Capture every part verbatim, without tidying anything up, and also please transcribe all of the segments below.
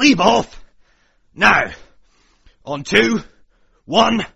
leave off. Now. On two. One.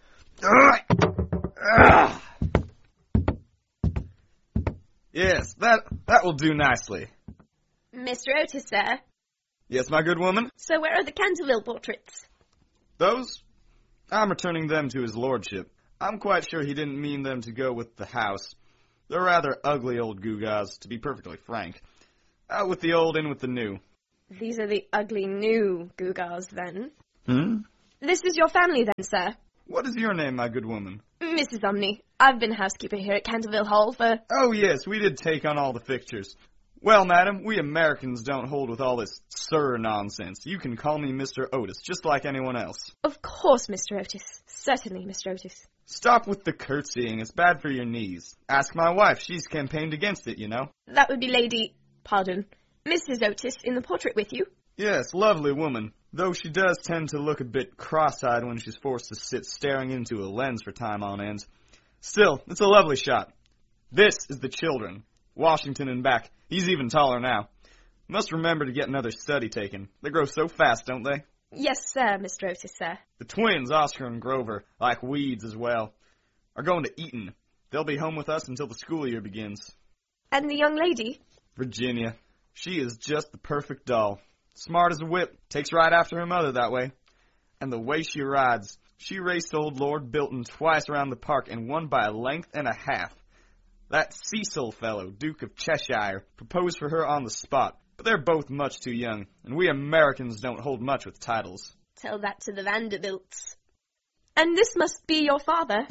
Yes, that that will do nicely. Mister Otis, sir. Yes, my good woman? So where are the Canterville portraits? Those? I'm returning them to his lordship. I'm quite sure he didn't mean them to go with the house. They're rather ugly old gewgaws, to be perfectly frank. Out with the old, in with the new. These are the ugly new gewgaws, then. Hmm? This is your family, then, sir? What is your name, my good woman? Missus Umney. I've been housekeeper here at Canterville Hall for... Oh, yes, we did take on all the fixtures. Well, madam, we Americans don't hold with all this sir nonsense. You can call me Mister Otis, just like anyone else. Of course, Mister Otis. Certainly, Mister Otis. Stop with the curtsying. It's bad for your knees. Ask my wife. She's campaigned against it, you know. That would be Lady... Pardon. Missus Otis in the portrait with you? Yes, lovely woman. Though she does tend to look a bit cross-eyed when she's forced to sit staring into a lens for time on end. Still, it's a lovely shot. This is the children. Washington and back. He's even taller now. Must remember to get another study taken. They grow so fast, don't they? Yes, sir, Mister Otis, sir. The twins, Oscar and Grover, like weeds as well, are going to Eton. They'll be home with us until the school year begins. And the young lady? Virginia. She is just the perfect doll. Smart as a whip. Takes right after her mother that way. And the way she rides. She raced old Lord Bilton twice around the park and won by a length and a half. That Cecil fellow, Duke of Cheshire, proposed for her on the spot. But they're both much too young, and we Americans don't hold much with titles. Tell that to the Vanderbilts. And this must be your father.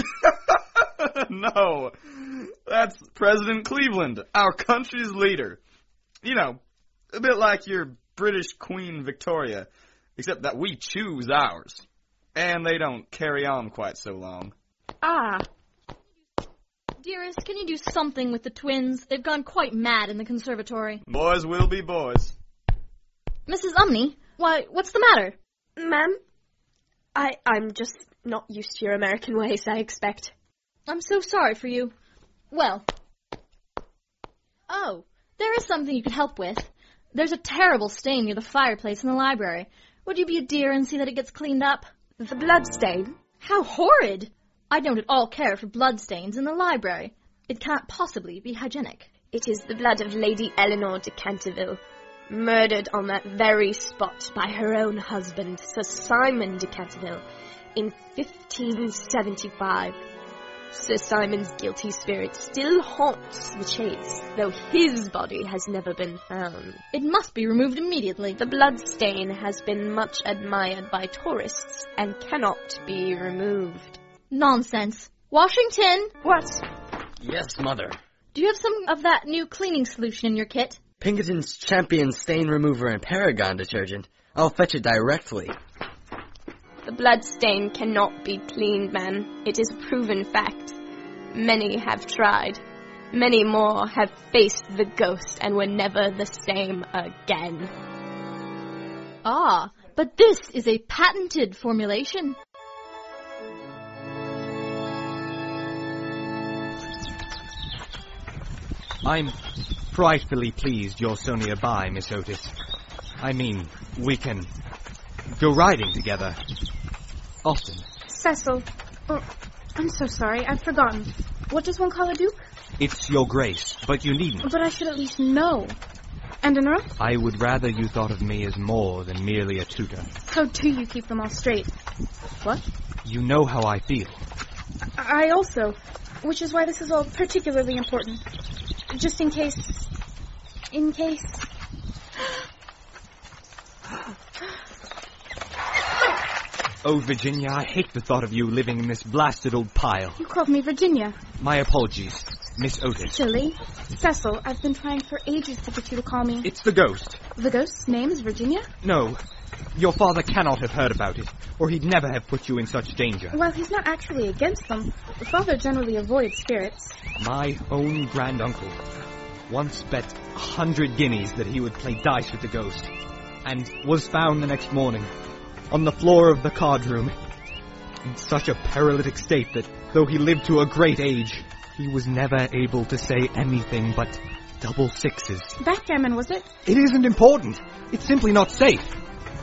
No, that's President Cleveland, our country's leader. You know, a bit like your British Queen Victoria, except that we choose ours. And they don't carry on quite so long. Ah. Dearest, can you do something with the twins? They've gone quite mad in the conservatory. Boys will be boys. Missus Umney, why, what's the matter? Ma'am, I, I'm just not used to your American ways, I expect. I'm so sorry for you. Well. Oh, there is something you could help with. There's a terrible stain near the fireplace in the library. Would you be a dear and see that it gets cleaned up? The blood stain? How horrid! I don't at all care for bloodstains in the library. It can't possibly be hygienic. It is the blood of Lady Eleanor de Canterville, murdered on that very spot by her own husband, Sir Simon de Canterville, in fifteen seventy-five. Sir Simon's guilty spirit still haunts the chase, though his body has never been found. It must be removed immediately. The blood stain has been much admired by tourists and cannot be removed. Nonsense. Washington! What? Yes, Mother. Do you have some of that new cleaning solution in your kit? Pinkerton's Champion Stain Remover and Paragon detergent. I'll fetch it directly. The blood stain cannot be cleaned, man. It is a proven fact. Many have tried. Many more have faced the ghost and were never the same again. Ah, but this is a patented formulation. I'm frightfully pleased you're so nearby, Miss Otis. I mean, we can go riding together. Often. Cecil. Oh, I'm so sorry. I've forgotten. What does one call a duke? It's your grace, but you needn't. But I should at least know. And an earl? I would rather you thought of me as more than merely a tutor. How do you keep them all straight? What? You know how I feel. I I also, which is why this is all particularly important. Just in case... In case... Oh, Virginia, I hate the thought of you living in this blasted old pile. You called me Virginia. My apologies, Miss Otis. Silly. Cecil, I've been trying for ages to get you to call me. It's the ghost. The ghost's name is Virginia? No, your father cannot have heard about it, or he'd never have put you in such danger. Well, he's not actually against them. The father generally avoids spirits. My own granduncle once bet a hundred guineas that he would play dice with the ghost, and was found the next morning on the floor of the card room in such a paralytic state that, though he lived to a great age, he was never able to say anything but double sixes. Backgammon, was it? It isn't important. It's simply not safe.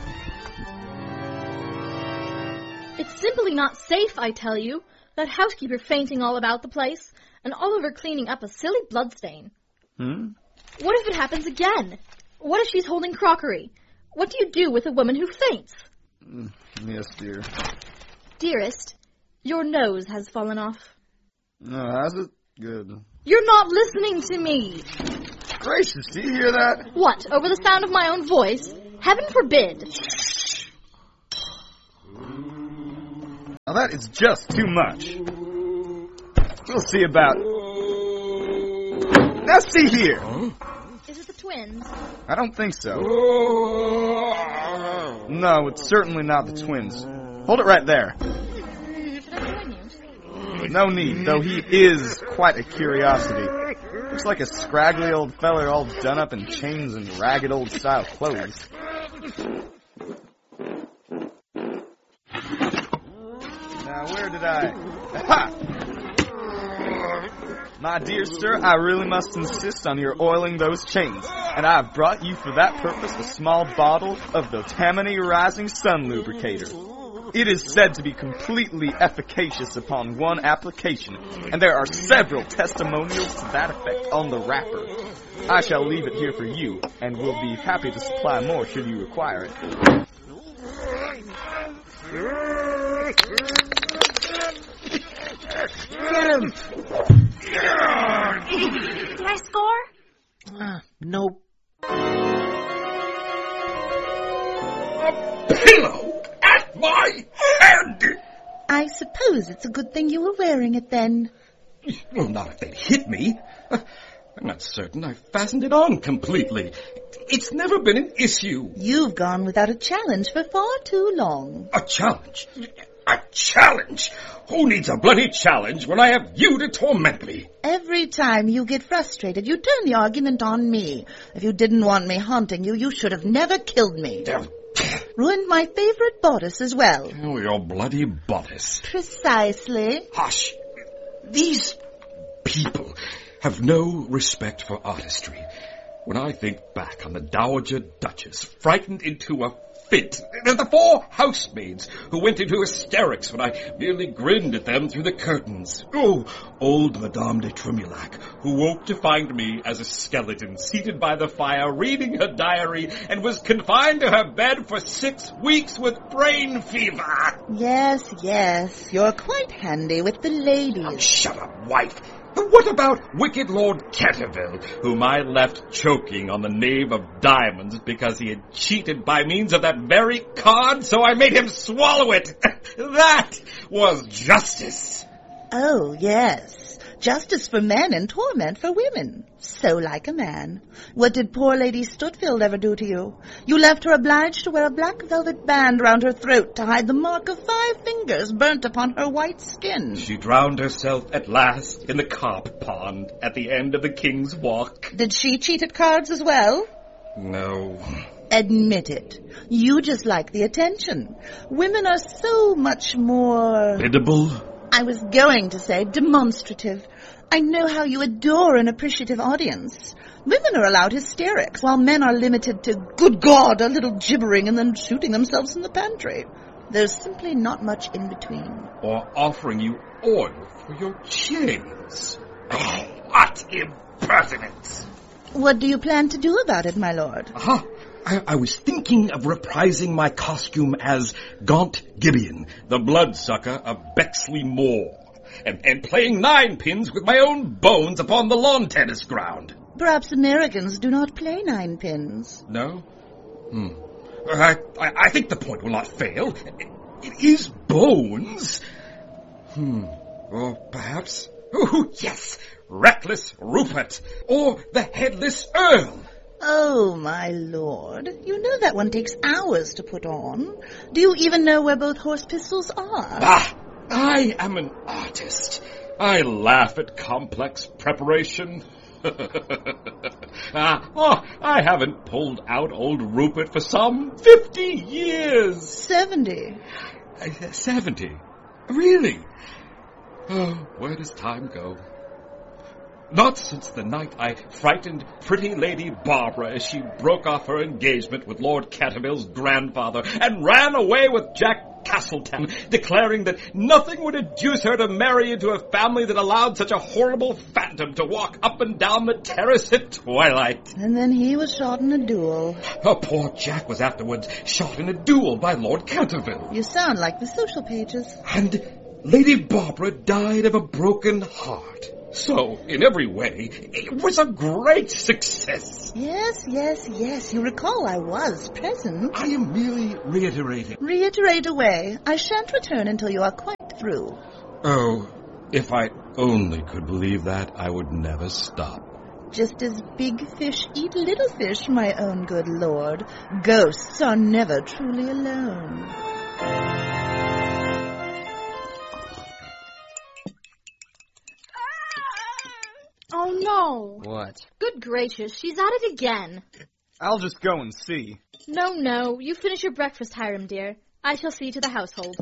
simply not safe, I tell you. That housekeeper fainting all about the place, and Oliver cleaning up a silly bloodstain. Hmm? What if it happens again? What if she's holding crockery? What do you do with a woman who faints? Mm, yes, dear. Dearest, your nose has fallen off. No, has it? Good. You're not listening to me. Gracious, do you hear that? What, over the sound of my own voice? Heaven forbid. Now that is just too much. We'll see about... Now see here. Is it the twins? I don't think so. No, it's certainly not the twins. Hold it right there. Should I join you? No need, though he is quite a curiosity. Looks like a scraggly old feller all done up in chains and ragged old style clothes. Now, where did I... Ha! My dear sir, I really must insist on your oiling those chains, and I have brought you for that purpose a small bottle of the Tammany Rising Sun Lubricator. It is said to be completely efficacious upon one application, and there are several testimonials to that effect on the wrapper. I shall leave it here for you, and will be happy to supply more should you require it. Get him! Did I score? Uh, nope. A pillow at my head! I suppose it's a good thing you were wearing it then. Well, not if they'd hit me. I'm not certain I fastened it on completely. It's never been an issue. You've gone without a challenge for far too long. A challenge? A challenge? Who needs a bloody challenge when I have you to torment me? Every time you get frustrated, you turn the argument on me. If you didn't want me haunting you, you should have never killed me. Damn. Ruined my favorite bodice as well. Oh, your bloody bodice. Precisely. Hush. These people have no respect for artistry. When I think back on the Dowager Duchess, frightened into a fit, the four housemaids who went into hysterics when I merely grinned at them through the curtains. Oh, old Madame de Tremulac, who woke to find me as a skeleton seated by the fire reading her diary and was confined to her bed for six weeks with brain fever. Yes, yes, you're quite handy with the ladies. Oh, shut up, wife. What about wicked Lord Canterville, whom I left choking on the knave of diamonds because he had cheated by means of that very card, so I made him swallow it? That was justice. Oh, yes. Justice for men and torment for women. So like a man. What did poor Lady Stutfield ever do to you? You left her obliged to wear a black velvet band round her throat to hide the mark of five fingers burnt upon her white skin. She drowned herself at last in the carp pond at the end of the King's Walk. Did she cheat at cards as well? No. Admit it. You just like the attention. Women are so much more... Biddable? I was going to say demonstrative. I know how you adore an appreciative audience. Women are allowed hysterics, while men are limited to, good God, a little gibbering and then shooting themselves in the pantry. There's simply not much in between. Or offering you oil for your chains. Oh, what impertinence! What do you plan to do about it, my lord? Aha! I, I was thinking of reprising my costume as Gaunt Gibeon, the bloodsucker of Bexley Moor, and, and playing ninepins with my own bones upon the lawn tennis ground. Perhaps Americans do not play ninepins. No? Hmm. I, I, I think the point will not fail. It, it is bones. Hmm. Or perhaps... Oh, yes! Reckless Rupert, or the Headless Earl. Oh, my lord. You know that one takes hours to put on. Do you even know where both horse pistols are? Ah! I am an artist. I laugh at complex preparation. ah, oh, I haven't pulled out old Rupert for some fifty years. Seventy. Uh, Seventy? Really? Oh, where does time go? Not since the night I frightened pretty Lady Barbara as she broke off her engagement with Lord Canterville's grandfather and ran away with Jack Castletown, declaring that nothing would induce her to marry into a family that allowed such a horrible phantom to walk up and down the terrace at twilight. And then he was shot in a duel. Oh, poor Jack was afterwards shot in a duel by Lord Canterville. You sound like the social pages. And Lady Barbara died of a broken heart. So, in every way, it was a great success. Yes, yes, yes. You recall I was present. I am merely reiterating. Reiterate away. I shan't return until you are quite through. Oh, if I only could believe that, I would never stop. Just as big fish eat little fish, my own good lord. Ghosts are never truly alone. Oh, no. What? Good gracious, she's at it again. I'll just go and see. No, no, you finish your breakfast, Hiram, dear. I shall see to the household.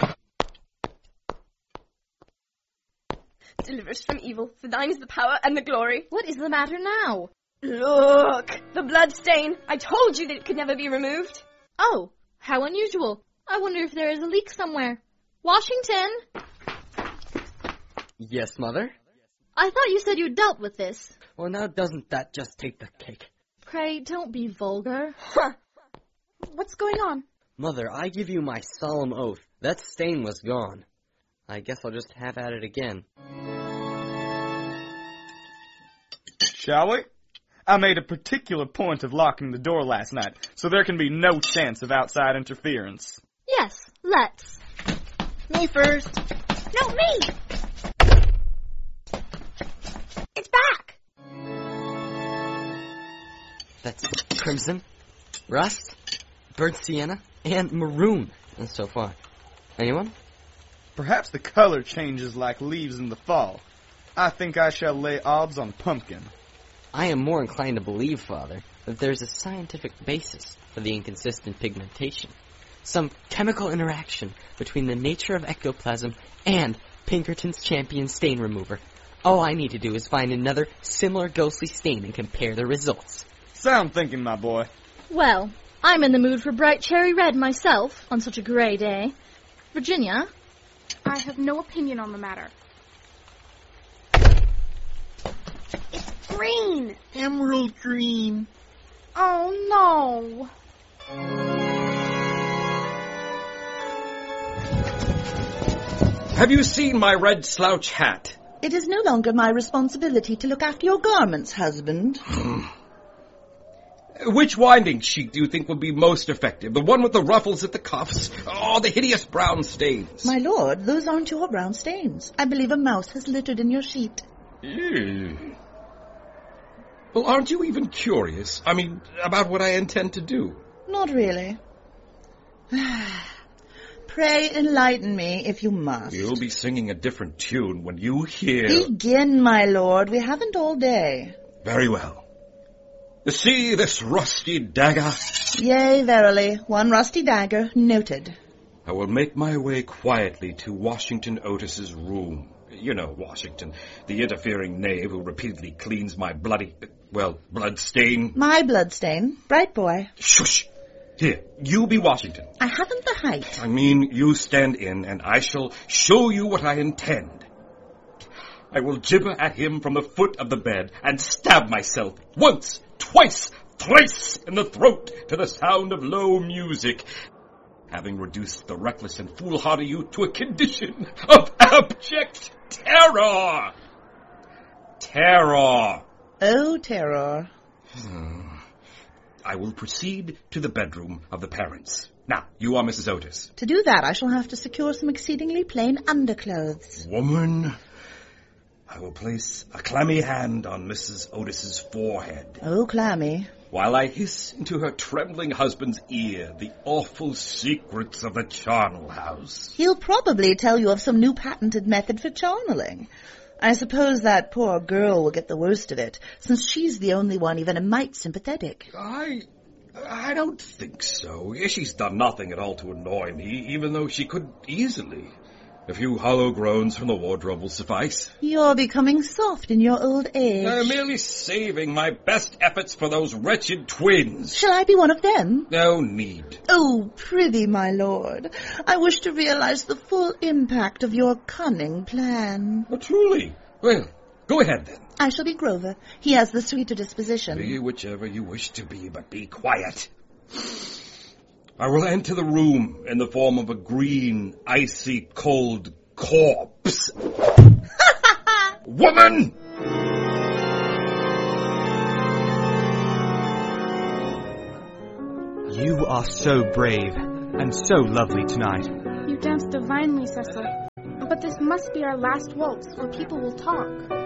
Deliver us from evil, for thine is the power and the glory. What is the matter now? Look, the blood stain. I told you that it could never be removed. Oh, how unusual. I wonder if there is a leak somewhere. Washington? Yes, Mother? I thought you said you dealt with this. Well, now doesn't that just take the cake? Pray, don't be vulgar. Huh. What's going on? Mother, I give you my solemn oath. That stain was gone. I guess I'll just have at it again. Shall we? I made a particular point of locking the door last night, so there can be no chance of outside interference. Yes, let's. Me first. No, me! It's back! That's crimson, rust, burnt sienna, and maroon so far. Anyone? Perhaps the color changes like leaves in the fall. I think I shall lay odds on pumpkin. I am more inclined to believe, Father, that there's a scientific basis for the inconsistent pigmentation. Some chemical interaction between the nature of ectoplasm and Pinkerton's champion stain remover. All I need to do is find another similar ghostly stain and compare the results. Sound thinking, my boy. Well, I'm in the mood for bright cherry red myself on such a gray day. Virginia? I have no opinion on the matter. It's green! Emerald green. Oh, no. Have you seen my red slouch hat? It is no longer my responsibility to look after your garments, husband. Which winding sheet do you think would be most effective? The one with the ruffles at the cuffs, or the hideous brown stains? My lord, those aren't your brown stains. I believe a mouse has littered in your sheet. Ew. Well, aren't you even curious? I mean, about what I intend to do? Not really. Pray enlighten me if you must. You'll be singing a different tune when you hear... Begin, my lord. We haven't all day. Very well. See this rusty dagger? Yea, verily. One rusty dagger. Noted. I will make my way quietly to Washington Otis's room. You know Washington, the interfering knave who repeatedly cleans my bloody, well, blood stain. My blood stain. Bright boy. Shush! Here, you be Washington. I haven't the height. I mean, you stand in, and I shall show you what I intend. I will gibber at him from the foot of the bed and stab myself once, twice, thrice in the throat to the sound of low music, having reduced the reckless and foolhardy youth to a condition of abject terror. Terror. Oh, terror. I will proceed to the bedroom of the parents. Now, you are Missus Otis. To do that, I shall have to secure some exceedingly plain underclothes. Woman, I will place a clammy hand on Missus Otis's forehead. Oh, clammy. While I hiss into her trembling husband's ear the awful secrets of the charnel house. He'll probably tell you of some new patented method for charneling. I suppose that poor girl will get the worst of it, since she's the only one even a mite sympathetic. I... I don't think so. She's done nothing at all to annoy me, even though she could easily. A few hollow groans from the wardrobe will suffice. You're becoming soft in your old age. I'm merely saving my best efforts for those wretched twins. Shall I be one of them? No need. Oh, prithee, my lord. I wish to realize the full impact of your cunning plan. Oh, truly? Well, go ahead then. I shall be Grover. He has the sweeter disposition. Be whichever you wish to be, but be quiet. I will enter the room in the form of a green, icy, cold corpse. Woman! You are so brave and so lovely tonight. You dance divinely, Cecil. But this must be our last waltz, or people will talk.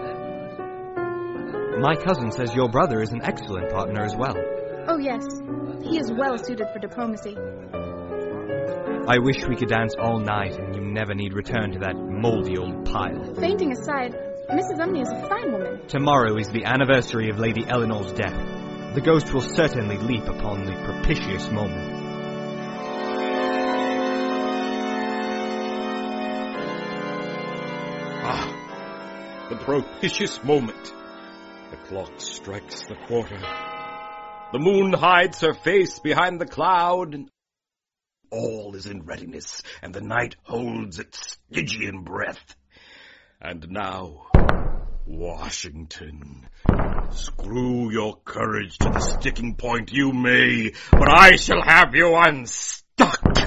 My cousin says your brother is an excellent partner as well. Oh, yes. He is well suited for diplomacy. I wish we could dance all night and you never need return to that moldy old pile. Fainting aside, Missus Umney is a fine woman. Tomorrow is the anniversary of Lady Eleanor's death. The ghost will certainly leap upon the propitious moment. Ah, the propitious moment. The clock strikes the quarter. The moon hides her face behind the cloud, and all is in readiness, and the night holds its Stygian breath. And now, Washington, screw your courage to the sticking point you may, but I shall have you unstuck.